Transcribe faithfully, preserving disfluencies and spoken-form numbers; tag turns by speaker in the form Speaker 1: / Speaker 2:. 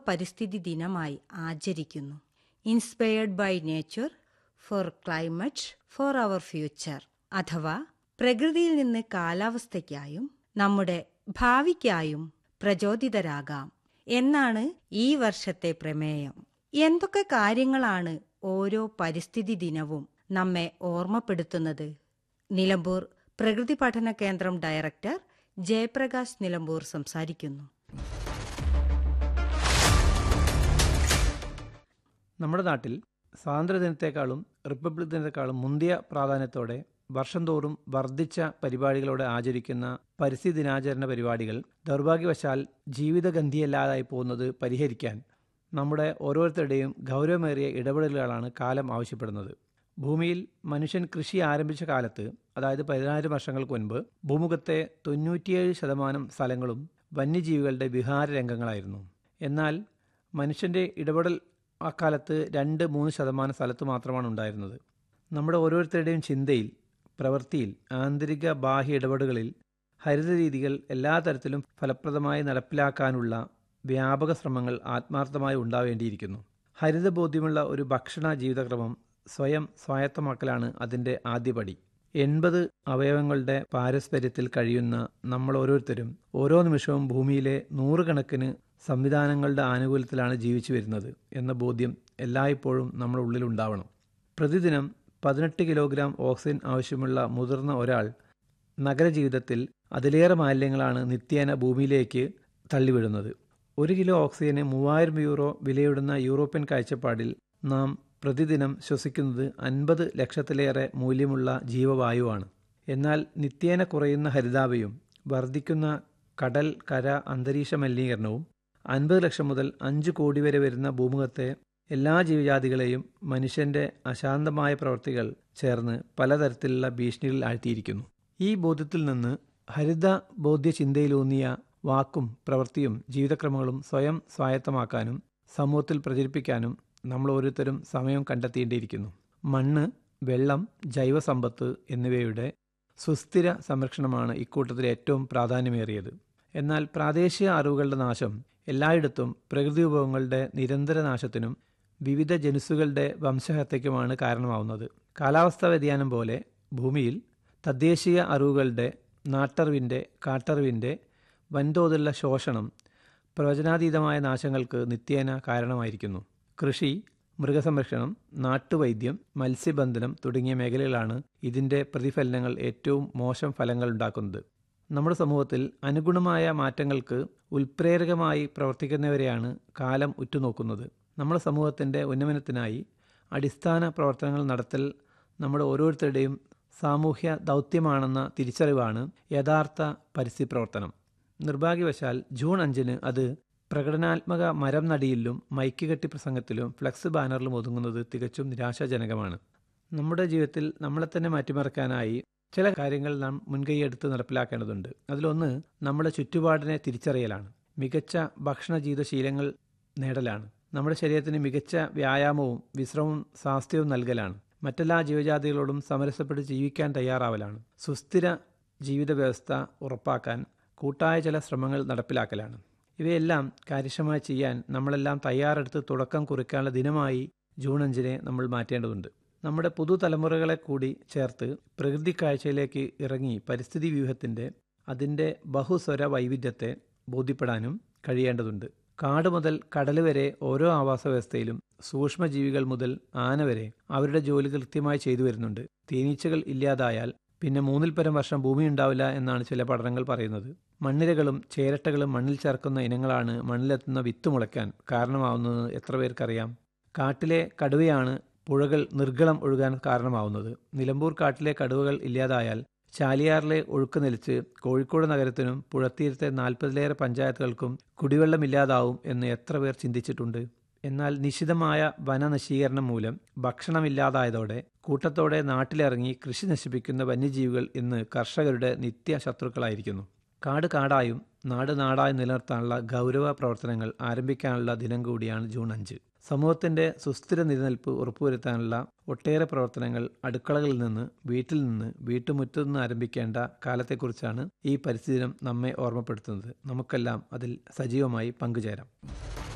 Speaker 1: പരിസ്ഥിതി ദിനമായി ആചരിക്കുന്നു. Inspired by nature four climate four our future, അഥവാ പ്രകൃതിയിൽ നിന്ന് കാലാവസ്ഥയ്ക്കായും നമ്മുടെ ഭാവിക്കായും പ്രചോദിതരാകാം എന്നാണ് ഈ വർഷത്തെ പ്രമേയം. എന്തൊക്കെ കാര്യങ്ങളാണ് ഓരോ പരിസ്ഥിതി ദിനവും നമ്മെ ഓർമ്മപ്പെടുത്തുന്നത്? നിലമ്പൂർ പ്രകൃതി പഠന കേന്ദ്രം ഡയറക്ടർ ജയപ്രകാശ് നിലമ്പൂർ സംസാരിക്കുന്നു.
Speaker 2: നമ്മുടെ നാട്ടിൽ സ്വാതന്ത്ര്യദിനത്തെക്കാളും റിപ്പബ്ലിക് ദിനത്തെക്കാളും മുന്തിയ പ്രാധാന്യത്തോടെ വർഷം തോറും വർദ്ധിച്ച പരിപാടികളോടെ ആചരിക്കുന്ന പരിസ്ഥിതി ദിനാചരണ പരിപാടികൾ ദൗർഭാഗ്യവശാൽ ജീവിതഗന്ധിയല്ലാതായി പോകുന്നത് പരിഹരിക്കാൻ നമ്മുടെ ഓരോരുത്തരുടെയും ഗൗരവമേറിയ ഇടപെടലുകളാണ് കാലം ആവശ്യപ്പെടുന്നത്. ഭൂമിയിൽ മനുഷ്യൻ കൃഷി ആരംഭിച്ച കാലത്ത്, അതായത് പതിനായിരം വർഷങ്ങൾക്ക് മുൻപ്, ഭൂമുഖത്തെ തൊണ്ണൂറ്റിയേഴ് ശതമാനം സ്ഥലങ്ങളും വന്യജീവികളുടെ വിഹാര രംഗങ്ങളായിരുന്നു. എന്നാൽ മനുഷ്യൻ്റെ ഇടപെടൽ അക്കാലത്ത് രണ്ട് മൂന്ന് ശതമാനം സ്ഥലത്ത് മാത്രമാണ് ഉണ്ടായിരുന്നത്. നമ്മുടെ ഓരോരുത്തരുടെയും ചിന്തയിൽ, പ്രവൃത്തിയിൽ, ആന്തരിക ബാഹ്യ ഇടപെടലുകളിൽ ഹരിത രീതികൾ എല്ലാ തരത്തിലും ഫലപ്രദമായി നടപ്പിലാക്കാനുള്ള വ്യാപക ശ്രമങ്ങൾ ആത്മാർത്ഥമായി ഉണ്ടാവേണ്ടിയിരിക്കുന്നു. ഹരിതബോധ്യമുള്ള ഒരു ഭക്ഷണ ജീവിതക്രമം സ്വയം സ്വായത്തമാക്കലാണ് അതിൻ്റെ ആദ്യപടി. എൺപത് അവയവങ്ങളുടെ പാരസ്പര്യത്തിൽ കഴിയുന്ന നമ്മൾ ഓരോരുത്തരും ഓരോ നിമിഷവും ഭൂമിയിലെ നൂറുകണക്കിന് സംവിധാനങ്ങളുടെ ആനുകൂല്യത്തിലാണ് ജീവിച്ചു വരുന്നത് എന്ന ബോധ്യം എല്ലായ്പ്പോഴും നമ്മുടെ ഉള്ളിൽ ഉണ്ടാവണം. പ്രതിദിനം പതിനെട്ട് കിലോഗ്രാം ഓക്സിജൻ ആവശ്യമുള്ള മുതിർന്ന ഒരാൾ നഗരജീവിതത്തിൽ അതിലേറെ മാലിന്യങ്ങളാണ് നിത്യേന ഭൂമിയിലേക്ക് തള്ളിവിടുന്നത്. ഒരു കിലോ ഓക്സിജന് മൂവായിരം യൂറോ വിലയിടുന്ന യൂറോപ്യൻ കാഴ്ചപ്പാടിൽ നാം പ്രതിദിനം ശ്വസിക്കുന്നത് അൻപത് ലക്ഷത്തിലേറെ മൂല്യമുള്ള ജീവവായുവാണ്. എന്നാൽ നിത്യേന കുറയുന്ന ഹരിതാഭയും വർദ്ധിക്കുന്ന കടൽ, കര, അന്തരീക്ഷ മലിനീകരണവും അൻപത് ലക്ഷം മുതൽ അഞ്ച് കോടി വരെ വരുന്ന ഭൂമുഖത്തെ എല്ലാ ജീവജാതികളെയും മനുഷ്യൻ്റെ അശാന്തമായ പ്രവൃത്തികൾ ചേർന്ന് പലതരത്തിലുള്ള ഭീഷണികളിൽ ആഴ്ത്തിയിരിക്കുന്നു. ഈ ബോധ്യത്തിൽ നിന്ന് ഹരിത ബോധ്യ ചിന്തയിലൂന്നിയ വാക്കും പ്രവൃത്തിയും ജീവിതക്രമങ്ങളും സ്വയം സ്വായത്തമാക്കാനും സമൂഹത്തിൽ പ്രചരിപ്പിക്കാനും നമ്മൾ ഓരോരുത്തരും സമയം കണ്ടെത്തേണ്ടിയിരിക്കുന്നു. മണ്ണ്, വെള്ളം, ജൈവസമ്പത്ത് എന്നിവയുടെ സുസ്ഥിര സംരക്ഷണമാണ് ഇക്കൂട്ടത്തിൽ ഏറ്റവും പ്രാധാന്യമേറിയത്. എന്നാൽ പ്രാദേശിക അറിവുകളുടെ നാശം എല്ലായിടത്തും പ്രകൃതി വിഭവങ്ങളുടെ നിരന്തര നാശത്തിനും വിവിധ ജനുസുകളുടെ വംശഹത്യയ്ക്കുമാണ് കാരണമാവുന്നത്. കാലാവസ്ഥാ വ്യതിയാനം പോലെ ഭൂമിയിൽ തദ്ദേശീയ അറിവുകളുടെ, നാട്ടറിവിൻ്റെ, കാട്ടറിവിൻ്റെ വൻതോതിലുള്ള ശോഷണം പ്രവചനാതീതമായ നാശങ്ങൾക്ക് നിത്യേന കാരണമായിരിക്കുന്നു. കൃഷി, മൃഗസംരക്ഷണം, നാട്ടുവൈദ്യം, മത്സ്യബന്ധനം തുടങ്ങിയ മേഖലകളാണ് ഇതിൻ്റെ പ്രതിഫലനങ്ങൾ ഏറ്റവും മോശം ഫലങ്ങൾ ഉണ്ടാക്കുന്നത്. നമ്മുടെ സമൂഹത്തിൽ അനുഗുണമായ മാറ്റങ്ങൾക്ക് ഉൽപ്രേരകമായി പ്രവർത്തിക്കുന്നവരെയാണ് കാലം ഉറ്റുനോക്കുന്നത്. നമ്മുടെ സമൂഹത്തിൻ്റെ ഉന്നമനത്തിനായി അടിസ്ഥാന പ്രവർത്തനങ്ങൾ നടത്തൽ നമ്മുടെ ഓരോരുത്തരുടെയും സാമൂഹ്യ ദൗത്യമാണെന്ന തിരിച്ചറിവാണ് യഥാർത്ഥ പരിസ്ഥിതി പ്രവർത്തനം. നിർഭാഗ്യവശാൽ ജൂൺ അഞ്ചിന് അത് പ്രകടനാത്മക മരം നടിയിലും മൈക്ക് കെട്ടി പ്രസംഗത്തിലും ഫ്ലക്സ് ബാനറിലും ഒതുങ്ങുന്നത് തികച്ചും നിരാശാജനകമാണ്. നമ്മുടെ ജീവിതത്തിൽ നമ്മളെ തന്നെ മാറ്റിമറിക്കാനായി ചില കാര്യങ്ങൾ നാം മുൻകൈയെടുത്ത് നടപ്പിലാക്കേണ്ടതുണ്ട്. അതിലൊന്ന് നമ്മുടെ ചുറ്റുപാടിനെ തിരിച്ചറിയലാണ്. മികച്ച ഭക്ഷണ ജീവിതശീലങ്ങൾ നേടലാണ്. നമ്മുടെ ശരീരത്തിന് മികച്ച വ്യായാമവും വിശ്രമവും സ്വാസ്ഥ്യവും നൽകലാണ്. മറ്റെല്ലാ ജീവജാതികളോടും സമരസപ്പെട്ട് ജീവിക്കാൻ തയ്യാറാവലാണ്. സുസ്ഥിര ജീവിത വ്യവസ്ഥ ഉറപ്പാക്കാൻ കൂട്ടായ ചില ശ്രമങ്ങൾ നടപ്പിലാക്കലാണ്. ഇവയെല്ലാം കാര്യക്ഷമമായി ചെയ്യാൻ നമ്മളെല്ലാം തയ്യാറെടുത്ത് തുടക്കം കുറിക്കാനുള്ള ദിനമായി ജൂൺ അഞ്ചിനെ നമ്മൾ മാറ്റേണ്ടതുണ്ട്. നമ്മുടെ പുതുതലമുറകളെ കൂടി ചേർത്ത് പ്രകൃതി കാഴ്ചയിലേക്ക് ഇറങ്ങി പരിസ്ഥിതി വ്യൂഹത്തിൻ്റെ അതിൻ്റെ ബഹുസ്വര വൈവിധ്യത്തെ ബോധ്യപ്പെടാനും കഴിയേണ്ടതുണ്ട്. കാട് മുതൽ കടൽ വരെ ഓരോ ആവാസ വ്യവസ്ഥയിലും സൂക്ഷ്മജീവികൾ മുതൽ ആന വരെ അവരുടെ ജോലി കൃത്യമായി ചെയ്തു വരുന്നുണ്ട്. തേനീച്ചകൾ ഇല്ലാതായാൽ പിന്നെ മൂന്നിൽ പരം വർഷം ഭൂമി ഉണ്ടാവില്ല എന്നാണ് ചില പഠനങ്ങൾ പറയുന്നത്. മണ്ണിരകളും ചേരട്ടകളും മണ്ണിൽ ചേർക്കുന്ന ഇനങ്ങളാണ് മണ്ണിലെത്തുന്ന വിത്ത് മുളയ്ക്കാൻ കാരണമാവുന്നത് എത്ര പേർക്കറിയാം? കാട്ടിലെ കടുവയാണ് പുഴകൾ നിർഗളം ഒഴുകാൻ കാരണമാവുന്നത്. നിലമ്പൂർ കാട്ടിലെ കടുവകൾ ഇല്ലാതായാൽ ചാലിയാറിലെ ഒഴുക്ക് നിലച്ച് കോഴിക്കോട് നഗരത്തിനും പുഴത്തീരത്തെ നാൽപ്പതിലേറെ പഞ്ചായത്തുകൾക്കും കുടിവെള്ളമില്ലാതാവും എന്ന് എത്ര പേർ ചിന്തിച്ചിട്ടുണ്ട്? എന്നാൽ നിശിതമായ വനനശീകരണം മൂലം ഭക്ഷണമില്ലാതായതോടെ കൂട്ടത്തോടെ നാട്ടിലിറങ്ങി കൃഷി നശിപ്പിക്കുന്ന വന്യജീവികൾ ഇന്ന് കർഷകരുടെ നിത്യ ശത്രുക്കളായിരിക്കുന്നു. കാട് കാടായും നാട് നാടായും നിലനിർത്താനുള്ള ഗൗരവ പ്രവർത്തനങ്ങൾ ആരംഭിക്കാനുള്ള ദിനം കൂടിയാണ് ജൂൺ അഞ്ച്. സമൂഹത്തിൻ്റെ സുസ്ഥിര നിലനിൽപ്പ് ഉറപ്പുവരുത്താനുള്ള ഒട്ടേറെ പ്രവർത്തനങ്ങൾ അടുക്കളകളിൽ നിന്ന്, വീട്ടിൽ നിന്ന്, വീട്ടുമുറ്റത്തു നിന്ന് ആരംഭിക്കേണ്ട കാലത്തെക്കുറിച്ചാണ് ഈ പരിസ്ഥിതി ദിനം നമ്മെ ഓർമ്മപ്പെടുത്തുന്നത്. നമുക്കെല്ലാം അതിൽ സജീവമായി പങ്കുചേരാം.